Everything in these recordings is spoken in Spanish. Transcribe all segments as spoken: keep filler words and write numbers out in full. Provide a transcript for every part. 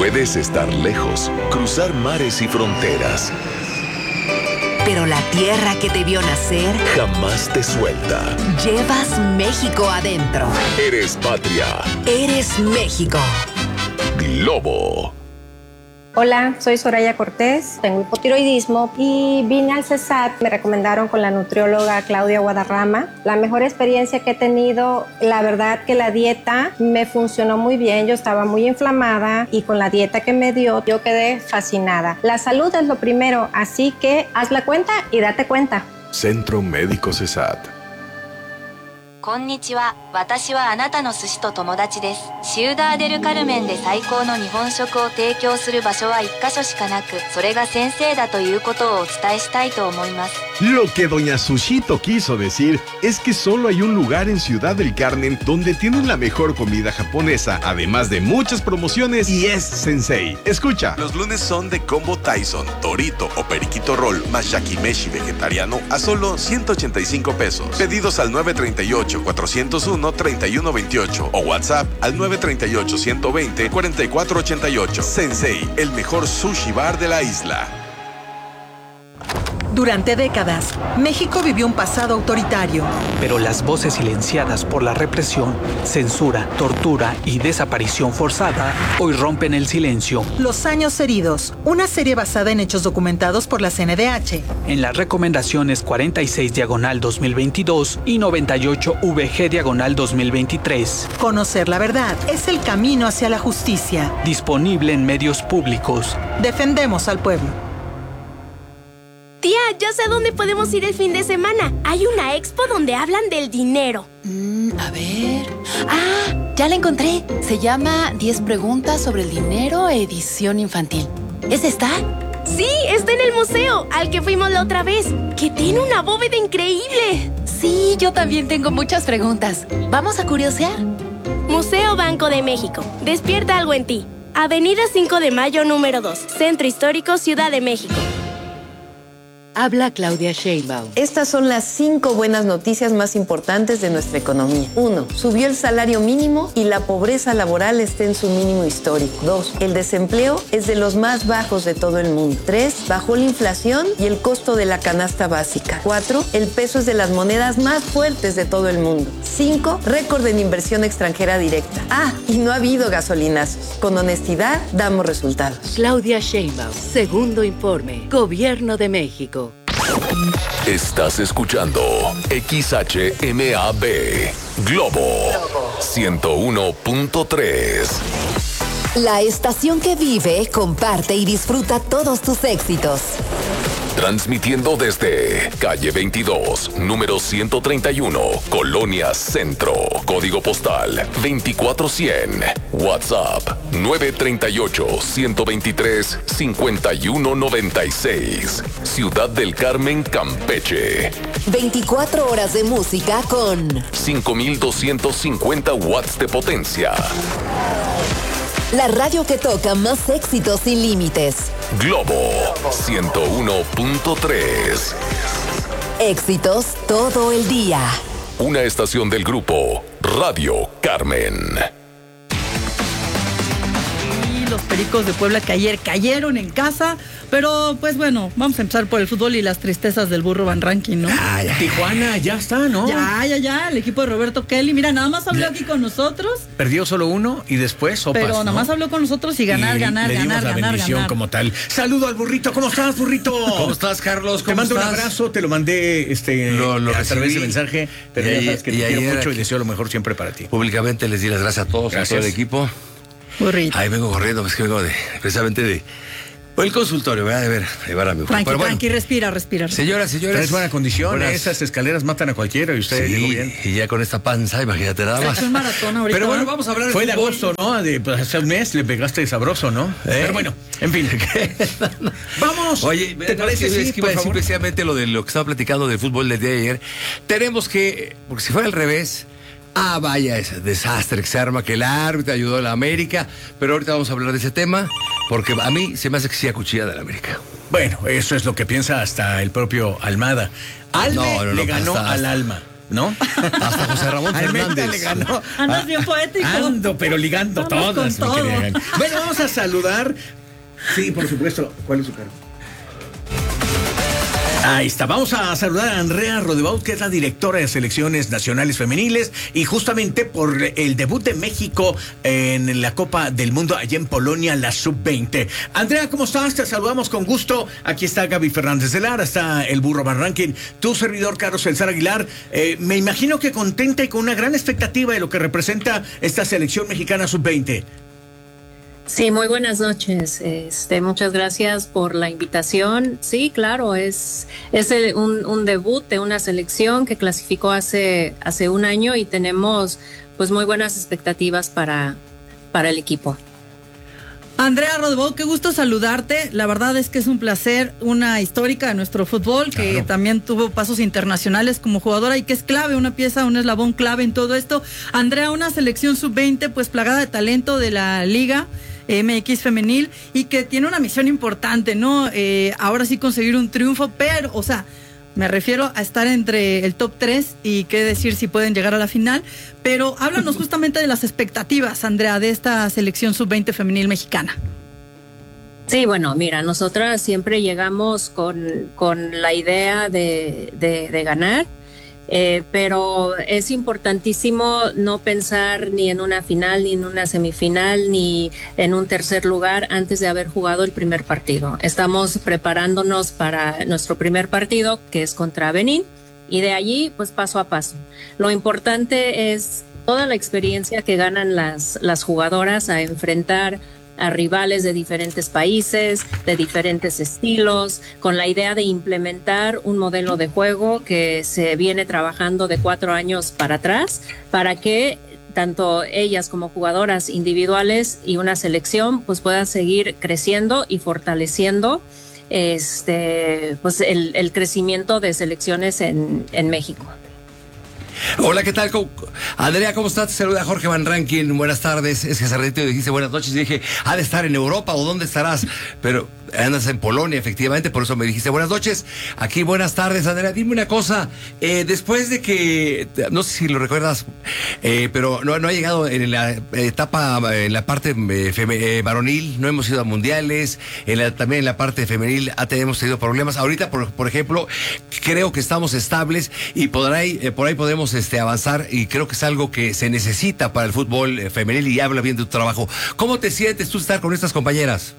Puedes estar lejos, cruzar mares y fronteras, pero la tierra que te vio nacer jamás te suelta. Llevas México adentro. Eres patria. Eres México. Globo. Hola, soy Soraya Cortés, tengo hipotiroidismo y vine al CESAT. Me recomendaron con la nutrióloga Claudia Guadarrama. La mejor experiencia que he tenido, la verdad que la dieta me funcionó muy bien. Yo estaba muy inflamada y con la dieta que me dio, yo quedé fascinada. La salud es lo primero, así que haz la cuenta y date cuenta. Centro Médico CESAT. こんにちは。私はあなたの寿司と友達です。シウダーデルカルメンで最高の日本食を提供する場所は一箇所しかなく、それが先生だということをお伝えしたいと思います。 Lo que doña Sushito quiso decir es que solo hay un lugar en Ciudad del Carmen donde tienen la mejor comida japonesa, además de muchas promociones, y es Sensei. Escucha. Los lunes son de combo Tyson, Dorito o Periquito Roll más Yakimeshi vegetariano a solo ciento ochenta y cinco pesos. Pedidos al nueve tres ocho, cuatro cero uno, tres uno dos ocho o WhatsApp al nueve tres ocho, uno dos cero, cuatro cuatro ocho ocho. Sensei, el mejor sushi bar de la isla. Durante décadas, México vivió un pasado autoritario. Pero las voces silenciadas por la represión, censura, tortura y desaparición forzada hoy rompen el silencio. Los años heridos, una serie basada en hechos documentados por la C N D H. En las recomendaciones cuarenta y seis diagonal dos mil veintidós y noventa y ocho V G diagonal dos mil veintitrés. Conocer la verdad es el camino hacia la justicia. Disponible en medios públicos. Defendemos al pueblo. Tía, ya sé a dónde podemos ir el fin de semana. Hay una expo donde hablan del dinero. Mm, a ver... ¡Ah! Ya la encontré. Se llama diez preguntas sobre el dinero, edición infantil. ¿Es esta? Sí, está en el museo, al que fuimos la otra vez, que tiene una bóveda increíble. Sí, yo también tengo muchas preguntas. ¿Vamos a curiosear? Museo Banco de México. Despierta algo en ti. Avenida cinco de mayo, número dos. Centro Histórico, Ciudad de México. Habla Claudia Sheinbaum. Estas son las cinco buenas noticias más importantes de nuestra economía. Uno, subió el salario mínimo y la pobreza laboral está en su mínimo histórico. Dos, el desempleo es de los más bajos de todo el mundo. Tres, bajó la inflación y el costo de la canasta básica. Cuatro, el peso es de las monedas más fuertes de todo el mundo. Cinco, récord en inversión extranjera directa. Ah, y no ha habido gasolinazos. Con honestidad, damos resultados. Claudia Sheinbaum, segundo informe, Gobierno de México. Estás escuchando X H M A B Globo ciento uno punto tres. La estación que vive, comparte y disfruta todos tus éxitos. Transmitiendo desde calle veintidós, número ciento treinta y uno, Colonia Centro. Código postal veinticuatro cien. WhatsApp nueve tres ocho, uno dos tres, cinco uno nueve seis. Ciudad del Carmen, Campeche. veinticuatro horas de música con cinco mil doscientos cincuenta watts de potencia. La radio que toca más éxitos sin límites. Globo ciento uno punto tres. Éxitos todo el día. Una estación del grupo Radio Carmen. Los Pericos de Puebla que ayer cayeron en casa, pero pues bueno, vamos a empezar por el fútbol y las tristezas del burro Van Ranking, ¿no? Ah, ya, Tijuana ya está, ¿no? Ya, ya, ya, el equipo de Roberto Kelly, mira, nada más habló aquí con nosotros. Perdió solo uno y después sopas, Pero nada más ¿no? habló con nosotros y ganar, y ganar, le dimos ganar, la ganar, bendición ganar. como tal. Saludo al burrito, ¿cómo estás, burrito? ¿Cómo estás, Carlos? ¿Cómo te mando estás? un abrazo, te lo mandé este, lo, lo a recibí, través de mensaje, pero y, ya sabes que y te quiero ayer, mucho y deseo lo mejor siempre para ti. Públicamente les di las gracias a todos, gracias. A todo el equipo. Burrito. Ahí vengo corriendo, es que vengo de, precisamente de... Pues el consultorio, voy a ver, llevar a mi Tranqui, bueno, tranqui, respira, respira. Señoras, señores. Es buena condición, buenas. Esas escaleras matan a cualquiera y usted sí, llegó bien. Y ya con esta panza, imagínate nada más. Es un maratón ahorita. Pero bueno, vamos a hablar de Fue fútbol. de agosto, ¿no? De, pues, hace un mes le pegaste sabroso, ¿no? ¿Eh? Pero bueno, en fin. Vamos. Oye, ¿te parece? Es que, Sí, es que iba a por decir favor. precisamente lo de lo que estaba platicando del fútbol del día de ayer. Tenemos que, porque si fuera al revés... Ah, vaya ese desastre que se arma, que el árbitro ayudó a la América, pero ahorita vamos a hablar de ese tema, porque a mí se me hace que sí acuchilla de la América. Bueno, eso es lo que piensa hasta el propio Almada. Alma no, no, no, le ganó hasta, al hasta, alma. ¿no? Hasta José Ramón Fernández le ganó. Andas bien poético. Ando, pero ligando Vamos todas. con todo. Bueno, vamos a saludar. Sí, por supuesto. ¿Cuál es su cargo? Ahí está, vamos a saludar a Andrea Rodebaut, que es la directora de selecciones nacionales femeniles, y justamente por el debut de México en la Copa del Mundo allá en Polonia, la sub veinte. Andrea, ¿cómo estás? Te saludamos con gusto. Aquí está Gaby Fernández de Lara, está el Burro Van Rankin, tu servidor Carlos Elzar Aguilar. Eh, me imagino que contenta y con una gran expectativa de lo que representa esta selección mexicana sub veinte. Sí, muy buenas noches. Este, muchas gracias por la invitación. Sí, claro, es, es el, un, un debut de una selección que clasificó hace, hace un año y tenemos pues muy buenas expectativas para, para el equipo. Andrea Rodebaut, qué gusto saludarte. La verdad es que es un placer, una histórica de nuestro fútbol, que claro, también tuvo pasos internacionales como jugadora y que es clave, una pieza, un eslabón clave en todo esto. Andrea, una selección sub veinte pues plagada de talento de la Liga M X femenil y que tiene una misión importante, ¿no? Eh, ahora sí conseguir un triunfo, pero, o sea, me refiero a estar entre el top tres y qué decir si pueden llegar a la final, pero háblanos justamente de las expectativas, Andrea, de esta selección sub veinte femenil mexicana. Sí, bueno, mira, nosotras siempre llegamos con, con la idea de, de, de ganar. Eh, pero es importantísimo no pensar ni en una final, ni en una semifinal, ni en un tercer lugar antes de haber jugado el primer partido. Estamos preparándonos para nuestro primer partido, que es contra Benín, y de allí, pues paso a paso. Lo importante es toda la experiencia que ganan las, las jugadoras a enfrentar a rivales de diferentes países, de diferentes estilos, con la idea de implementar un modelo de juego que se viene trabajando de cuatro años para atrás, para que tanto ellas como jugadoras individuales y una selección pues puedan seguir creciendo y fortaleciendo este pues el, el crecimiento de selecciones en, en México. Hola, ¿qué tal? ¿Cómo? Andrea, ¿cómo estás? Te saluda Jorge Van Rankin. Buenas tardes. Es que hace ratito dijiste buenas noches y dije, ha de estar en Europa o dónde estarás. Pero andas en Polonia, efectivamente, por eso me dijiste buenas noches. Aquí, buenas tardes, Andrea. Dime una cosa. Eh, después de que, no sé si lo recuerdas, eh, pero no, no ha llegado en la etapa, en la parte eh, eh, varonil, no hemos ido a mundiales. En la, también en la parte femenil hemos tenido problemas. Ahorita, por, por ejemplo, creo que estamos estables y por ahí, eh, por ahí podemos Este, avanzar y creo que es algo que se necesita para el fútbol eh, femenil y habla bien de tu trabajo. ¿Cómo te sientes tú estar con estas compañeras?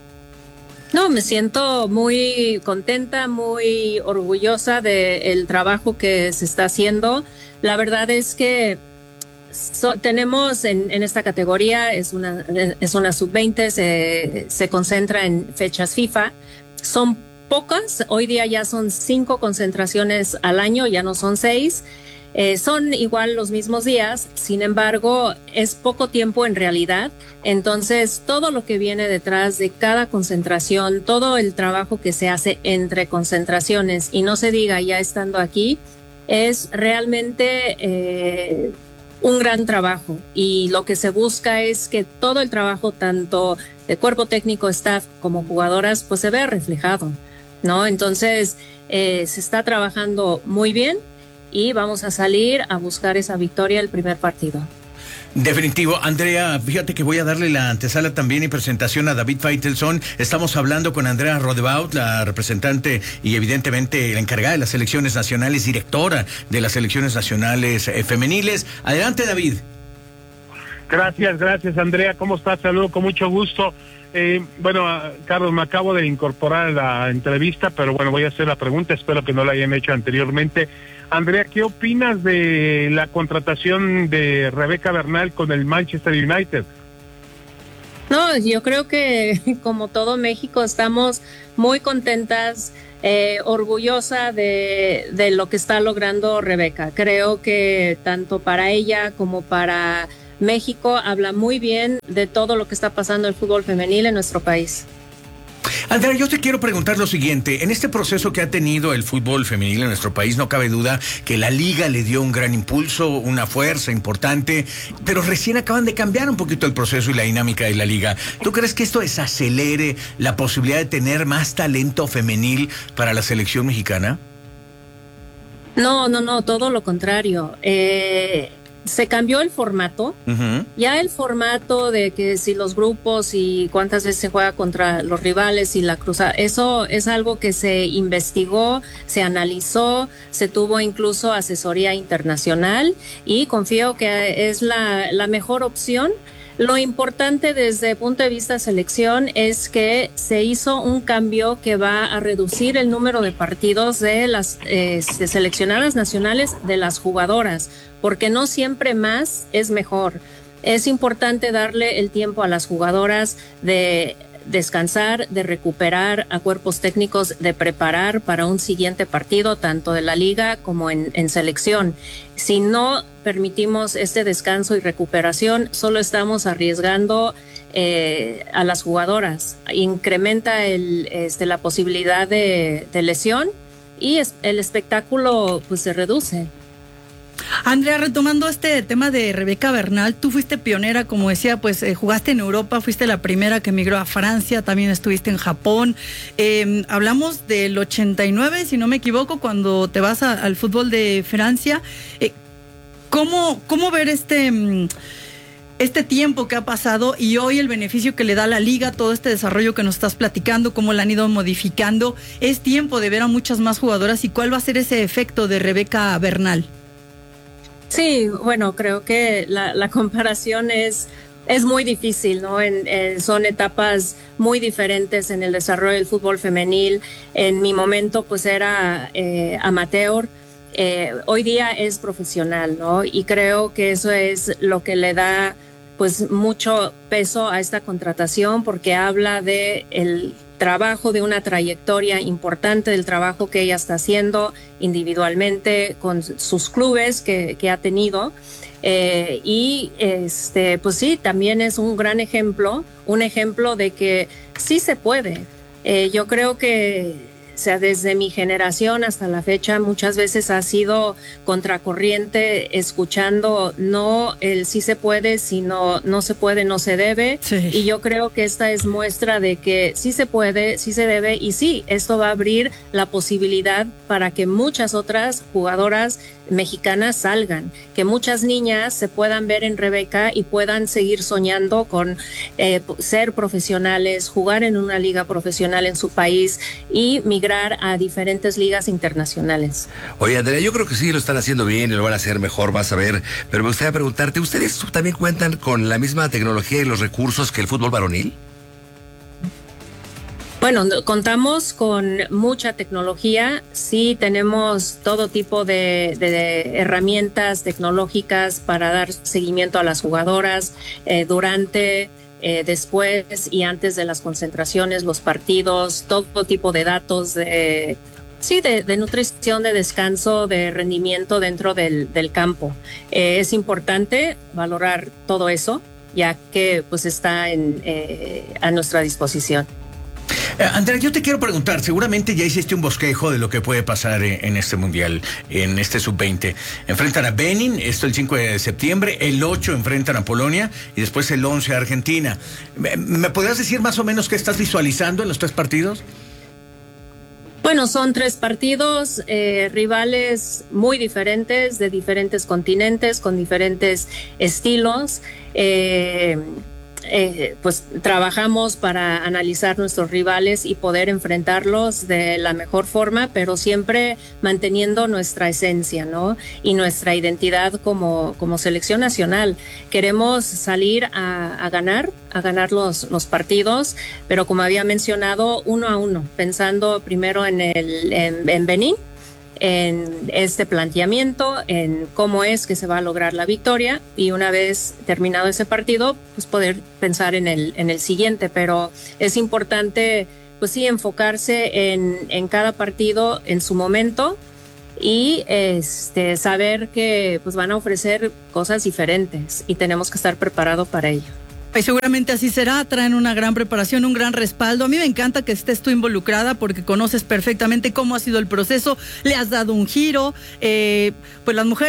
No, me siento muy contenta, muy orgullosa del trabajo que se está haciendo. La verdad es que so, tenemos en, en esta categoría, es una, es una sub veinte, se, se concentra en fechas FIFA. Son pocas, hoy día ya son cinco concentraciones al año, ya no son seis. Eh, son igual los mismos días, sin embargo, es poco tiempo en realidad. Entonces, todo lo que viene detrás de cada concentración, todo el trabajo que se hace entre concentraciones y no se diga ya estando aquí, es realmente eh, un gran trabajo. Y lo que se busca es que todo el trabajo, tanto de cuerpo técnico, staff, como jugadoras, pues se vea reflejado, ¿no? Entonces, eh, se está trabajando muy bien. Y vamos a salir a buscar esa victoria el primer partido. Definitivo. Andrea, fíjate que voy a darle la antesala también y presentación a David Faitelson. Estamos hablando con Andrea Rodebaut, la representante y evidentemente la encargada de las selecciones nacionales, directora de las selecciones nacionales eh, femeniles. Adelante, David. Gracias, gracias, Andrea. ¿Cómo estás? Saludo con mucho gusto. Eh, bueno, Carlos, me acabo de incorporar a la entrevista, pero bueno, voy a hacer la pregunta, espero que no la hayan hecho anteriormente. Andrea, ¿qué opinas de la contratación de Rebeca Bernal con el Manchester United? No, yo creo que como todo México estamos muy contentas, eh, orgullosa de, de lo que está logrando Rebeca. Creo que tanto para ella como para México habla muy bien de todo lo que está pasando en el fútbol femenil en nuestro país. Andrea, yo te quiero preguntar lo siguiente. En este proceso que ha tenido el fútbol femenil en nuestro país, no cabe duda que la liga le dio un gran impulso, una fuerza importante, pero recién acaban de cambiar un poquito el proceso y la dinámica de la liga. ¿Tú crees que esto desacelere la posibilidad de tener más talento femenil para la selección mexicana? No, no, no, todo lo contrario. Eh, se cambió el formato. Uh-huh. Ya el formato de que si los grupos y cuántas veces se juega contra los rivales y la cruzada, eso es algo que se investigó, se analizó, se tuvo incluso asesoría internacional y confío que es la, la mejor opción. Lo importante desde el punto de vista de selección es que se hizo un cambio que va a reducir el número de partidos de las eh, de seleccionadas nacionales de las jugadoras, porque no siempre más es mejor. Es importante darle el tiempo a las jugadoras de descansar, de recuperar a cuerpos técnicos, de preparar para un siguiente partido, tanto de la liga como en, en selección. Si no permitimos este descanso y recuperación, solo estamos arriesgando eh, a las jugadoras. Incrementa el, este, la posibilidad de, de lesión y es, el espectáculo pues se reduce. Andrea, retomando este tema de Rebeca Bernal, tú fuiste pionera, como decía, pues eh, jugaste en Europa, fuiste la primera que emigró a Francia, también estuviste en Japón. Eh, hablamos del ochenta y nueve, si no me equivoco, cuando te vas a, al fútbol de Francia. Eh, ¿cómo, ¿Cómo ver este... Mmm, este tiempo que ha pasado y hoy el beneficio que le da a la liga, todo este desarrollo que nos estás platicando, cómo la han ido modificando? Es tiempo de ver a muchas más jugadoras y cuál va a ser ese efecto de Rebeca Bernal. Sí, bueno, creo que la, la comparación es, es muy difícil, ¿no? En, en, son etapas muy diferentes en el desarrollo del fútbol femenil. En mi momento, pues era eh, amateur. Eh, hoy día es profesional, ¿no? Y creo que eso es lo que le da, pues, mucho peso a esta contratación, porque habla de el trabajo, de una trayectoria importante, del trabajo que ella está haciendo individualmente con sus clubes que, que ha tenido. Eh, y este, pues sí, también es un gran ejemplo, un ejemplo de que sí se puede. Eh, yo creo que, o sea, desde mi generación hasta la fecha muchas veces ha sido contracorriente, escuchando no el sí se puede, sino no se puede, no se debe. Sí. Y yo creo que esta es muestra de que sí se puede, sí se debe, y sí, esto va a abrir la posibilidad para que muchas otras jugadoras mexicanas salgan, que muchas niñas se puedan ver en Rebeca y puedan seguir soñando con eh, ser profesionales, jugar en una liga profesional en su país y migrar a diferentes ligas internacionales. Oye, Andrea, yo creo que sí lo están haciendo bien y lo van a hacer mejor, vas a ver, pero me gustaría preguntarte, ¿ustedes también cuentan con la misma tecnología y los recursos que el fútbol varonil? Bueno, contamos con mucha tecnología, sí tenemos todo tipo de, de, de herramientas tecnológicas para dar seguimiento a las jugadoras eh, durante, eh, después y antes de las concentraciones, los partidos, todo tipo de datos de, sí, de, de nutrición, de descanso, de rendimiento dentro del, del campo. Eh, es importante valorar todo eso, ya que pues está en, eh, a nuestra disposición. Eh, Andrea, yo te quiero preguntar, seguramente ya hiciste un bosquejo de lo que puede pasar en, en este mundial, en este sub veinte. Enfrentan a Benin, esto el cinco de septiembre, el ocho enfrentan a Polonia y después el once a Argentina. ¿Me, me podrías decir más o menos qué estás visualizando en los tres partidos? Bueno, son tres partidos, eh, rivales muy diferentes, de diferentes continentes, con diferentes estilos. Eh, Eh, pues trabajamos para analizar nuestros rivales y poder enfrentarlos de la mejor forma, pero siempre manteniendo nuestra esencia, ¿no? Y nuestra identidad como, como selección nacional. Queremos salir a, a ganar, a ganar los, los partidos, pero como había mencionado, uno a uno, pensando primero en, el, en, en Benín, en este planteamiento, en cómo es que se va a lograr la victoria, y una vez terminado ese partido, pues poder pensar en el, en el siguiente. Pero es importante, pues sí, enfocarse en, en cada partido en su momento y este, saber que pues van a ofrecer cosas diferentes y tenemos que estar preparados para ello. Y seguramente así será, traen una gran preparación, un gran respaldo. A mí me encanta que estés tú involucrada porque conoces perfectamente cómo ha sido el proceso, le has dado un giro, eh, pues las mujeres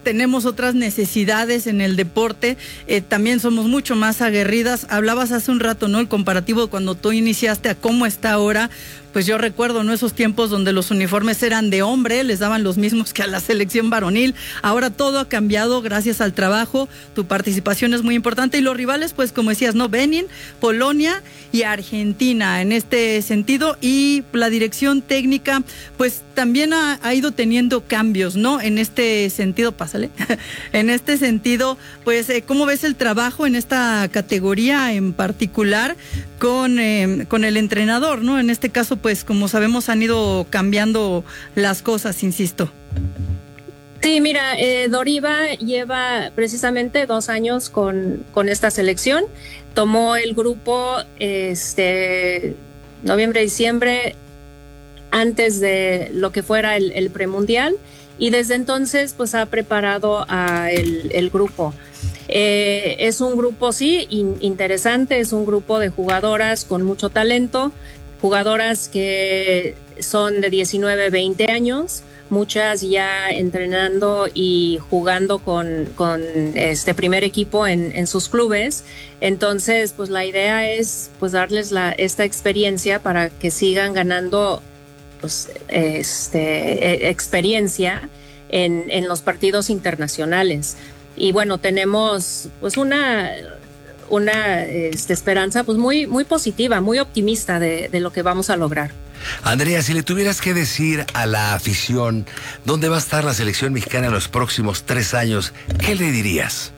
tenemos otras necesidades en el deporte, eh, también somos mucho más aguerridas. Hablabas hace un rato, ¿no? El comparativo de cuando tú iniciaste a cómo está ahora. Pues yo recuerdo, ¿no? Esos tiempos donde los uniformes eran de hombre, les daban los mismos que a la selección varonil. Ahora todo ha cambiado gracias al trabajo. Tu participación es muy importante. Y los rivales, pues como decías, ¿no? Benin, Polonia y Argentina en este sentido. Y la dirección técnica, pues también ha, ha ido teniendo cambios, ¿no? En este sentido, pásale. En este sentido, pues, eh, ¿cómo ves el trabajo en esta categoría en particular con, eh, con el entrenador, ¿no? En este caso, pues como sabemos han ido cambiando las cosas, insisto. Sí, mira, eh, Doriva lleva precisamente dos años con, con esta selección. Tomó el grupo este noviembre, diciembre, antes de lo que fuera el, el premundial, y desde entonces pues ha preparado a el, el grupo. Eh, es un grupo, sí, in, interesante, es un grupo de jugadoras con mucho talento, jugadoras que son de diecinueve, veinte años, muchas ya entrenando y jugando con, con este primer equipo en, en sus clubes. Entonces, pues la idea es pues darles la, esta experiencia para que sigan ganando pues, este, experiencia en, en los partidos internacionales. Y bueno, tenemos pues una... una este, esperanza pues muy, muy positiva, muy optimista de, de lo que vamos a lograr. Andrea, si le tuvieras que decir a la afición dónde va a estar la selección mexicana en los próximos tres años, ¿qué le dirías?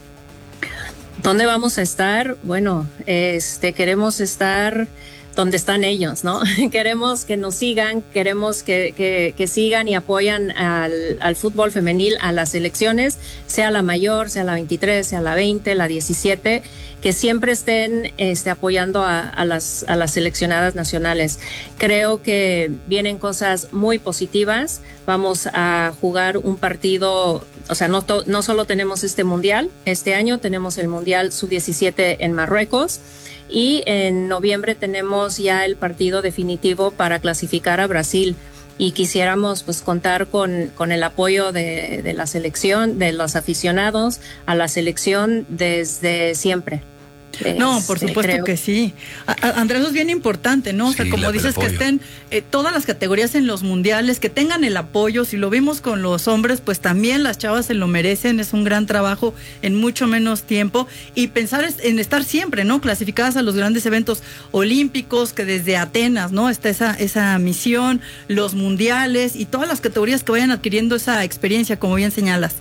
¿Dónde vamos a estar? Bueno, este, queremos estar donde están ellos, ¿no? Queremos que nos sigan, queremos que, que, que sigan y apoyan al, al fútbol femenil, a las selecciones, sea la mayor, sea la veintitrés, sea la veinte, la diecisiete, que siempre estén este, apoyando a, a, las, a las seleccionadas nacionales. Creo que vienen cosas muy positivas. Vamos a jugar un partido, o sea, no, to, no solo tenemos este mundial, este año tenemos el mundial sub diecisiete en Marruecos, y en noviembre tenemos ya el partido definitivo para clasificar a Brasil, y quisiéramos pues contar con, con el apoyo de, de la selección, de los aficionados a la selección desde siempre. No, por supuesto creo. que sí. A, a, Andrés, eso es bien importante, ¿no? O sea, sí, como dices, que estén eh, todas las categorías en los mundiales, que tengan el apoyo. Si lo vimos con los hombres, pues también las chavas se lo merecen. Es un gran trabajo en mucho menos tiempo. Y pensar en estar siempre, ¿no? Clasificadas a los grandes eventos olímpicos, que desde Atenas, ¿no? Está esa, esa misión, los mundiales y todas las categorías que vayan adquiriendo esa experiencia, como bien señalas.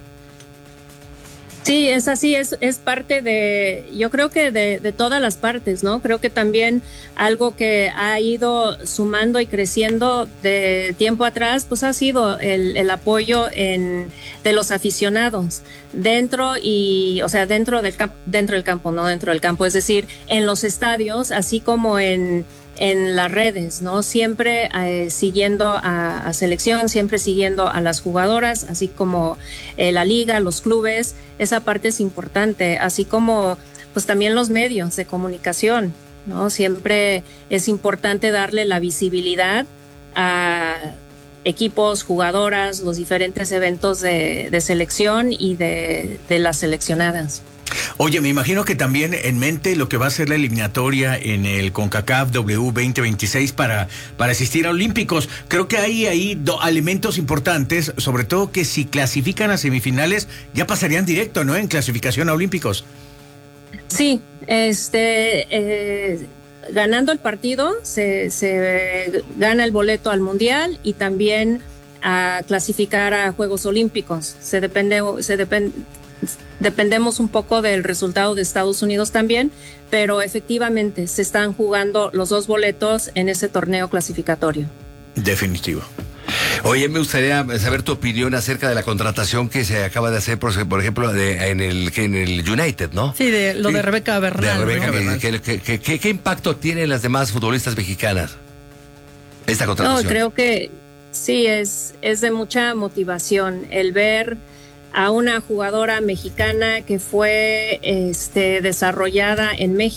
Sí, es así, es, es parte de, yo creo que de, de todas las partes, ¿no? Creo que también algo que ha ido sumando y creciendo de tiempo atrás, pues ha sido el, el apoyo en, de los aficionados dentro y, o sea, dentro del campo, dentro del campo, no dentro del campo, es decir, en los estadios, así como en en las redes, ¿no? Siempre eh, siguiendo a, a selección, siempre siguiendo a las jugadoras, así como eh, la liga, los clubes, esa parte es importante, así como pues también los medios de comunicación, ¿no? Siempre es importante darle la visibilidad a equipos, jugadoras, los diferentes eventos de, de selección y de, de las seleccionadas. Oye, me imagino que también en mente lo que va a ser la eliminatoria en el CONCACAF W veinte veintiséis para, para asistir a Olímpicos. Creo que hay ahí do, elementos importantes, sobre todo que si clasifican a semifinales ya pasarían directo, ¿no? En clasificación a Olímpicos. Sí, este, eh, ganando el partido se, se gana el boleto al Mundial y también a clasificar a Juegos Olímpicos. Se depende, se depende. Dependemos un poco del resultado de Estados Unidos también, pero efectivamente se están jugando los dos boletos en ese torneo clasificatorio. Definitivo. Oye, me gustaría saber tu opinión acerca de la contratación que se acaba de hacer, por, por ejemplo, de, en, el, en el United, ¿no? Sí, de lo de Rebeca Bernal. De Rebeca ¿no? Bernal. ¿Qué, qué, qué, qué, ¿Qué impacto tienen las demás futbolistas mexicanas esta contratación? No, creo que sí, es, es de mucha motivación el ver a una jugadora mexicana que fue este, desarrollada en México.